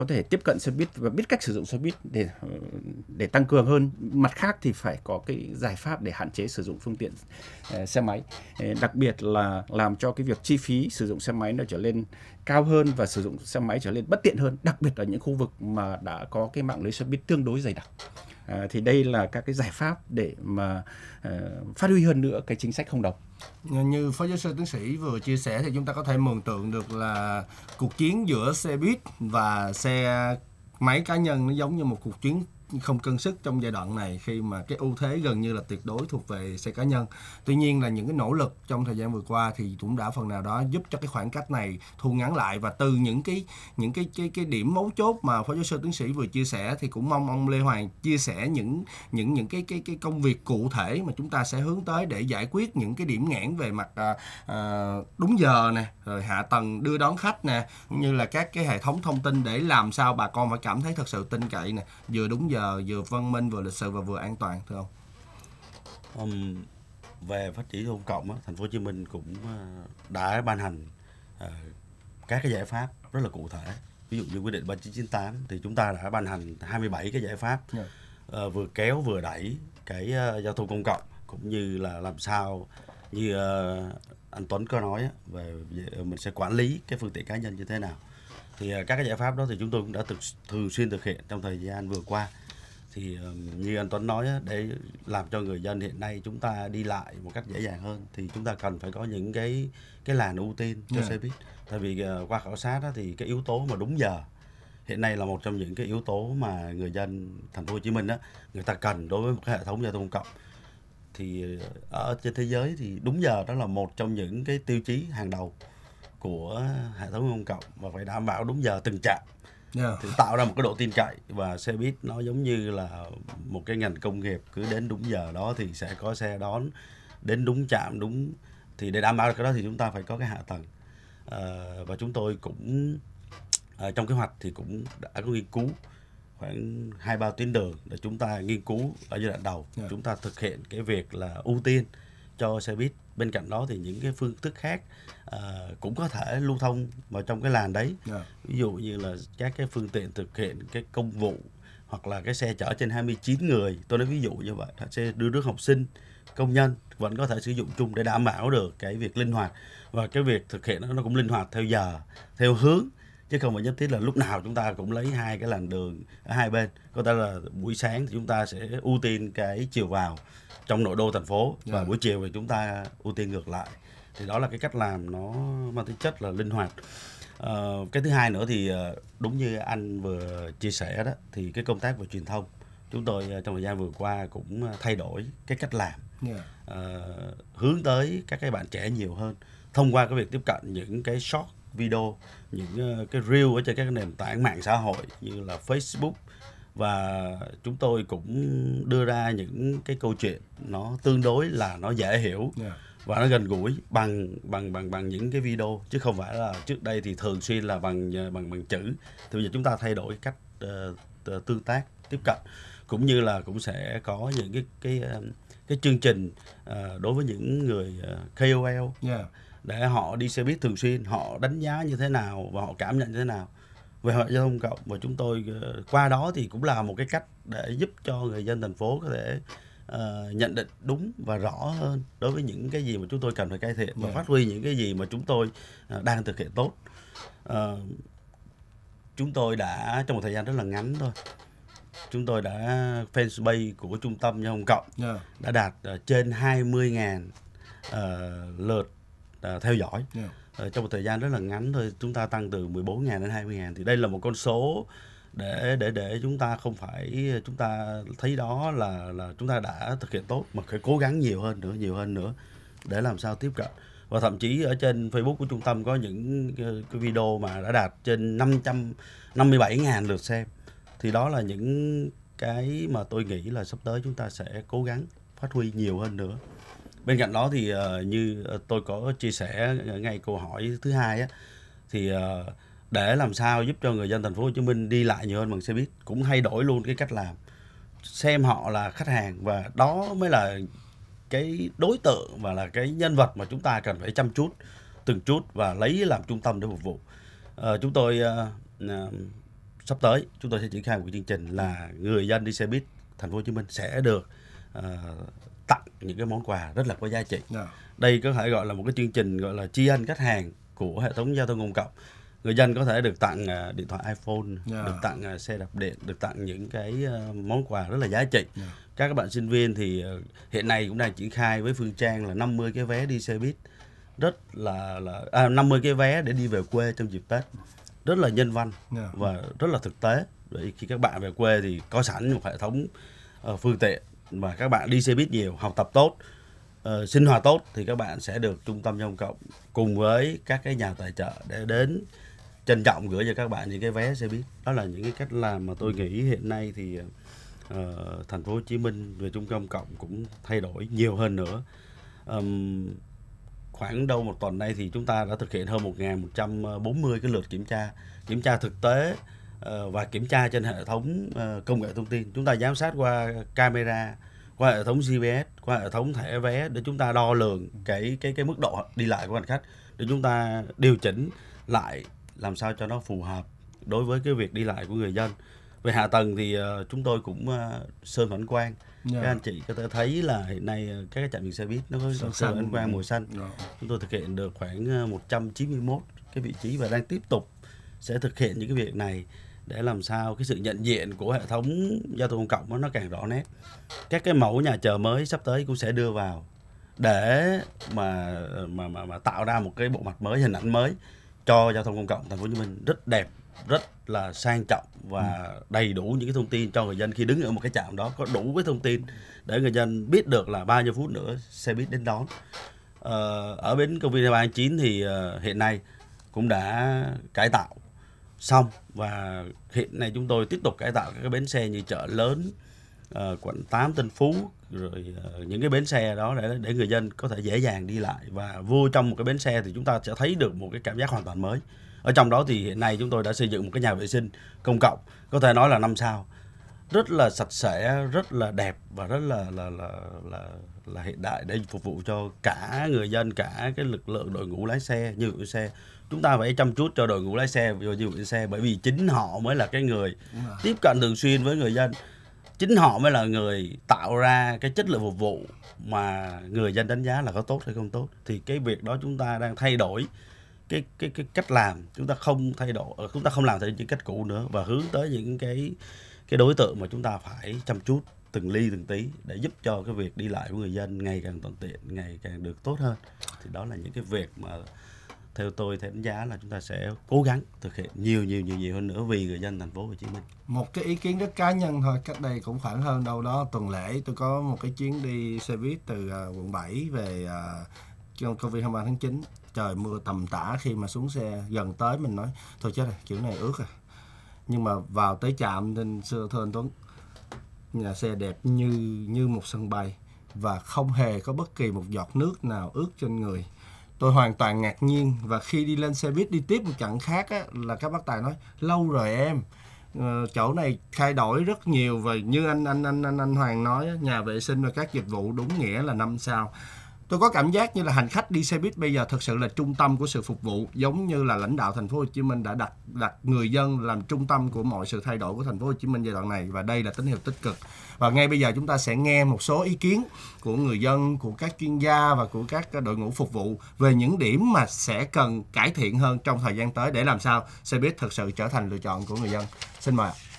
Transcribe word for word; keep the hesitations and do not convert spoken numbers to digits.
có thể tiếp cận xe buýt và biết cách sử dụng xe buýt để để tăng cường hơn. Mặt khác thì phải có cái giải pháp để hạn chế sử dụng phương tiện uh, xe máy, đặc biệt là làm cho cái việc chi phí sử dụng xe máy nó trở lên cao hơn và sử dụng xe máy trở nên bất tiện hơn, đặc biệt ở những khu vực mà đã có cái mạng lưới xe buýt tương đối dày đặc. À, thì đây là các cái giải pháp để mà uh, phát huy hơn nữa cái chính sách không đồng. Như Phó Giáo sư Tiến sĩ vừa chia sẻ thì chúng ta có thể mường tượng được là cuộc chiến giữa xe buýt và xe máy cá nhân nó giống như một cuộc chiến không cân sức trong giai đoạn này, khi mà cái ưu thế gần như là tuyệt đối thuộc về xe cá nhân. Tuy nhiên là những cái nỗ lực trong thời gian vừa qua thì cũng đã phần nào đó giúp cho cái khoảng cách này thu ngắn lại, và từ những cái những cái cái cái điểm mấu chốt mà Phó Giáo sư Tiến sĩ vừa chia sẻ thì cũng mong ông Lê Hoàng chia sẻ những những những cái cái cái công việc cụ thể mà chúng ta sẽ hướng tới để giải quyết những cái điểm nghẽn về mặt à, à, đúng giờ nè, rồi hạ tầng đưa đón khách nè, cũng như là các cái hệ thống thông tin để làm sao bà con phải cảm thấy thật sự tin cậy nè, vừa đúng giờ, vừa văn minh, vừa lịch sự và vừa an toàn, thưa ông? Um, về phát triển công cộng, thành phố Hồ Chí Minh cũng đã ban hành uh, các cái giải pháp rất là cụ thể. Ví dụ như quyết định ba chín chín tám thì chúng ta đã ban hành hai mươi bảy cái giải pháp, yeah. uh, vừa kéo vừa đẩy cái uh, giao thông công cộng, cũng như là làm sao như uh, anh Tuấn có nói về, về mình sẽ quản lý cái phương tiện cá nhân như thế nào. Thì uh, các cái giải pháp đó thì chúng tôi cũng đã thực, thường xuyên thực hiện trong thời gian vừa qua. Thì um, như anh Tuấn nói, để làm cho người dân hiện nay chúng ta đi lại một cách dễ dàng hơn thì chúng ta cần phải có những cái cái làn ưu tiên cho yeah. xe buýt. Tại vì uh, qua khảo sát đó, thì cái yếu tố mà đúng giờ hiện nay là một trong những cái yếu tố mà người dân thành phố Hồ Chí Minh đó, người ta cần đối với một cái hệ thống giao thông công cộng. Thì ở trên thế giới thì đúng giờ đó là một trong những cái tiêu chí hàng đầu của hệ thống công cộng, và phải đảm bảo đúng giờ từng trạm. Yeah. Thì tạo ra một cái độ tin cậy, và xe buýt nó giống như là một cái ngành công nghiệp, cứ đến đúng giờ đó thì sẽ có xe đón đến đúng trạm, đúng. Thì để đảm bảo được cái đó thì chúng ta phải có cái hạ tầng, à, và chúng tôi cũng à, trong kế hoạch thì cũng đã có nghiên cứu khoảng hai ba tuyến đường để chúng ta nghiên cứu ở giai đoạn đầu. Yeah. Chúng ta thực hiện cái việc là ưu tiên cho xe buýt. Bên cạnh đó thì những cái phương thức khác uh, cũng có thể lưu thông vào trong cái làn đấy. Yeah. Ví dụ như là các cái phương tiện thực hiện cái công vụ, hoặc là cái xe chở trên hai mươi chín người, tôi nói ví dụ như vậy, xe đưa rước học sinh, công nhân vẫn có thể sử dụng chung để đảm bảo được cái việc linh hoạt, và cái việc thực hiện nó cũng linh hoạt theo giờ, theo hướng, chứ không phải nhất thiết là lúc nào chúng ta cũng lấy hai cái làn đường ở hai bên. Có thể là buổi sáng thì chúng ta sẽ ưu tiên cái chiều vào trong nội đô thành phố, và yeah. buổi chiều thì chúng ta ưu tiên ngược lại. Thì đó là cái cách làm nó mang tính chất là linh hoạt. Uh, cái thứ hai nữa thì đúng như anh vừa chia sẻ đó, thì cái công tác về truyền thông, chúng tôi trong thời gian vừa qua cũng thay đổi cái cách làm, yeah. uh, hướng tới các cái bạn trẻ nhiều hơn thông qua cái việc tiếp cận những cái short video, những cái reel ở trên các nền tảng mạng xã hội như là Facebook. Và chúng tôi cũng đưa ra những cái câu chuyện nó tương đối là nó dễ hiểu, yeah. và nó gần gũi bằng bằng bằng bằng những cái video, chứ không phải là trước đây thì thường xuyên là bằng bằng bằng chữ. Thì bây giờ chúng ta thay đổi cách uh, tương tác, tiếp cận, cũng như là cũng sẽ có những cái cái cái chương trình uh, đối với những người uh, K O L, yeah. để họ đi xe buýt thường xuyên, họ đánh giá như thế nào và họ cảm nhận như thế nào về hoạt giao thông công cộng. Và chúng tôi qua đó thì cũng là một cái cách để giúp cho người dân thành phố có thể uh, nhận định đúng và rõ hơn đối với những cái gì mà chúng tôi cần phải cải thiện, và yeah. phát huy những cái gì mà chúng tôi uh, đang thực hiện tốt. Uh, chúng tôi đã trong một thời gian rất là ngắn thôi, chúng tôi đã fanpage của trung tâm giao thông cộng yeah. đã đạt uh, trên hai mươi nghìn uh, lượt uh, theo dõi. Yeah. Trong một thời gian rất là ngắn thôi, chúng ta tăng từ mười bốn nghìn đến hai mươi nghìn. Thì đây là một con số để để để chúng ta không phải chúng ta thấy đó là là chúng ta đã thực hiện tốt, mà phải cố gắng nhiều hơn nữa, nhiều hơn nữa để làm sao tiếp cận. Và thậm chí ở trên Facebook của trung tâm có những cái, cái video mà đã đạt trên năm trăm năm mươi bảy nghìn lượt xem. Thì đó là những cái mà tôi nghĩ là sắp tới chúng ta sẽ cố gắng phát huy nhiều hơn nữa. Bên cạnh đó thì uh, như tôi có chia sẻ ngay câu hỏi thứ hai á, thì uh, để làm sao giúp cho người dân thành phố Hồ Chí Minh đi lại nhiều hơn bằng xe buýt, cũng thay đổi luôn cái cách làm, xem họ là khách hàng, và đó mới là cái đối tượng và là cái nhân vật mà chúng ta cần phải chăm chút từng chút và lấy làm trung tâm để phục vụ. Uh, chúng tôi uh, uh, sắp tới chúng tôi sẽ triển khai một chương trình là người dân đi xe buýt thành phố Hồ Chí Minh sẽ được uh, tặng những cái món quà rất là có giá trị. Yeah. Đây có thể gọi là một cái chương trình gọi là tri ân khách hàng của hệ thống giao thông công cộng. Người dân có thể được tặng uh, điện thoại iPhone, Yeah. được tặng uh, xe đạp điện, được tặng những cái uh, món quà rất là giá trị. Yeah. Các các bạn sinh viên thì uh, hiện nay cũng đang triển khai với Phương Trang là năm mươi cái vé đi xe buýt, rất là là à, năm mươi cái vé để đi về quê trong dịp Tết, rất là nhân văn Yeah. và rất là thực tế. Vậy khi các bạn về quê thì có sẵn một hệ thống uh, phương tiện mà các bạn đi xe buýt nhiều, học tập tốt, uh, sinh hoạt tốt thì các bạn sẽ được trung tâm giao thông công cộng cùng với các cái nhà tài trợ để đến trân trọng gửi cho các bạn những cái vé xe buýt. Đó là những cái cách làm mà tôi nghĩ hiện nay thì uh, thành phố Hồ Chí Minh về trung tâm công cộng cũng thay đổi nhiều hơn nữa. Um, khoảng đâu một tuần nay thì chúng ta đã thực hiện hơn một nghìn một trăm bốn mươi cái lượt kiểm tra, kiểm tra thực tế uh, và kiểm tra trên hệ thống uh, công nghệ thông tin. Chúng ta giám sát qua camera, qua hệ thống giê pê ét, qua hệ thống thẻ vé để chúng ta đo lường cái cái cái mức độ đi lại của hành khách, để chúng ta điều chỉnh lại làm sao cho nó phù hợp đối với cái việc đi lại của người dân. Về hạ tầng thì uh, chúng tôi cũng uh, sơn phản quang. Yeah. Các anh chị có thể thấy là hiện nay các cái trạm dừng xe buýt nó có sơn phản quang màu xanh. Yeah. Chúng tôi thực hiện được khoảng một trăm chín mươi mốt cái vị trí và đang tiếp tục sẽ thực hiện những cái việc này để làm sao cái sự nhận diện của hệ thống giao thông công cộng nó càng rõ nét. Các cái mẫu nhà chờ mới sắp tới cũng sẽ đưa vào để mà mà mà, mà tạo ra một cái bộ mặt mới, hình ảnh mới cho giao thông công cộng thành phố Hồ Chí Minh rất đẹp, rất là sang trọng và đầy đủ những cái thông tin cho người dân khi đứng ở một cái trạm đó, có đủ cái thông tin để người dân biết được là bao nhiêu phút nữa xe buýt đến đón. Ờ, ở bến công viên hai mươi ba tháng chín thì uh, hiện nay cũng đã cải tạo xong và hiện nay chúng tôi tiếp tục cải tạo các cái bến xe như chợ lớn, uh, quận tám, Tân Phú, rồi uh, những cái bến xe đó để để người dân có thể dễ dàng đi lại và vô trong một cái bến xe thì chúng ta sẽ thấy được một cái cảm giác hoàn toàn mới. Ở trong đó thì hiện nay chúng tôi đã xây dựng một cái nhà vệ sinh công cộng có thể nói là năm sao, rất là sạch sẽ, rất là đẹp và rất là là là là, là hiện đại để phục vụ cho cả người dân, cả cái lực lượng đội ngũ lái xe, như vụ xe. Chúng ta phải chăm chút cho đội ngũ lái xe và như vụ xe, bởi vì chính họ mới là cái người tiếp cận thường xuyên với người dân, chính họ mới là người tạo ra cái chất lượng phục vụ mà người dân đánh giá là có tốt hay không tốt. Thì cái việc đó chúng ta đang thay đổi cái cái cái cách làm, chúng ta không thay đổi, chúng ta không làm theo những cách cũ nữa và hướng tới những cái cái đối tượng mà chúng ta phải chăm chút từng ly từng tí để giúp cho cái việc đi lại của người dân ngày càng thuận tiện, ngày càng được tốt hơn. Thì đó là những cái việc mà theo tôi theo đánh giá là chúng ta sẽ cố gắng thực hiện nhiều nhiều nhiều nhiều hơn nữa vì người dân thành phố Hồ Chí Minh. Một cái ý kiến rất cá nhân thôi, cách đây cũng khoảng hơn đâu đó tuần lễ tôi có một cái chuyến đi xe buýt từ uh, quận bảy về uh, công viên hai mươi ba tháng chín. Trời mưa tầm tã, khi mà xuống xe gần tới mình nói thôi chết rồi, kiểu này ướt à. Nhưng mà vào tới trạm nên xưa thưa anh Tuấn, nhà xe đẹp như như một sân bay và không hề có bất kỳ một giọt nước nào ướt trên người. Tôi hoàn toàn ngạc nhiên và khi đi lên xe buýt đi tiếp một chặng khác á, là các bác tài nói lâu rồi em, ờ, chỗ này thay đổi rất nhiều và như anh anh anh anh, anh Hoàng nói nhà vệ sinh và các dịch vụ đúng nghĩa là năm sao. Tôi có cảm giác như là hành khách đi xe buýt bây giờ thực sự là trung tâm của sự phục vụ, giống như là lãnh đạo thành phố Hồ Chí Minh đã đặt đặt người dân làm trung tâm của mọi sự thay đổi của thành phố Hồ Chí Minh giai đoạn này, và đây là tín hiệu tích cực. Và ngay bây giờ chúng ta sẽ nghe một số ý kiến của người dân, của các chuyên gia và của các đội ngũ phục vụ về những điểm mà sẽ cần cải thiện hơn trong thời gian tới để làm sao xe buýt thực sự trở thành lựa chọn của người dân. Xin mời.